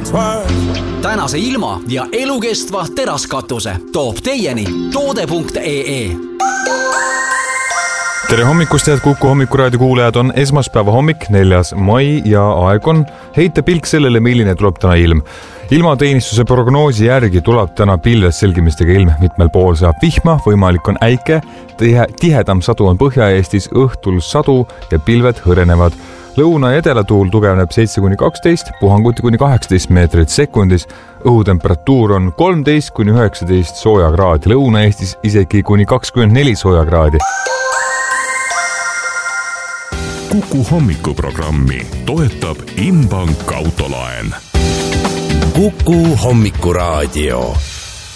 Tänase ilma ja elukestva teraskatuse toob teieni toode.ee. Tere hommikust, head Kuku hommikuraadio kuulajad, on esmaspäeva hommik, 4. mai ja aeg on heita pilk sellele, milline tuleb täna ilm. Ilmateenistuse prognoosi järgi tuleb täna pilves selgimistega ilm, mitmel pool saab vihma, võimalik on äike, tihedam sadu on Põhja-Eestis, õhtul sadu ja pilved hõrenevad. Lõuna ja edelatuul tugevneb 7-12, puhanguti kuni 18 meetrit sekundis. Õhutemperatuur on 13-19 soojakraadi, Lõuna-Eestis isegi kuni 24 soojakraadi. Kuku hommikuprogrammi toetab Inbank autolaen. Kuku hommikuraadio.